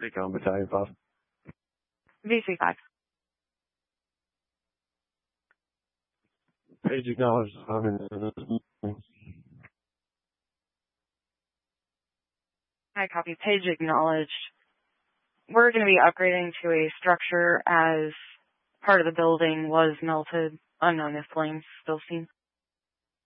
Recon Battalion 5. VC5. Page acknowledged. I copy. Page acknowledged. We're going to be upgrading to a structure as part of the building was melted. Unknown if flames still seen.